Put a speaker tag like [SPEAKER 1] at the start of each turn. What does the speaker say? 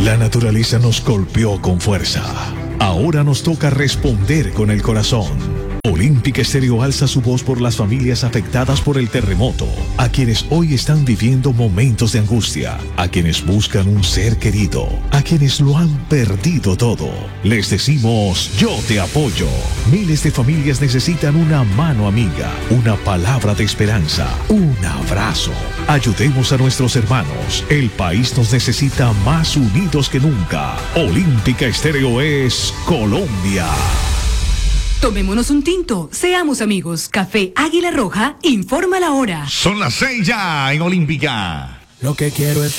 [SPEAKER 1] La naturaleza nos golpeó con fuerza. Ahora nos toca responder con el corazón. Olímpica Estéreo alza su voz por las familias afectadas por el terremoto, a quienes hoy están viviendo momentos de angustia, a quienes buscan un ser querido, a quienes lo han perdido todo. Les decimos, yo te apoyo. Miles de familias necesitan una mano amiga, una palabra de esperanza, un abrazo. Ayudemos a nuestros hermanos. El país nos necesita más unidos que nunca. Olímpica Estéreo es Colombia.
[SPEAKER 2] Tomémonos un tinto, seamos amigos. Café Águila Roja informa la hora.
[SPEAKER 3] Son las 6 ya en Olímpica.
[SPEAKER 4] Lo que quiero es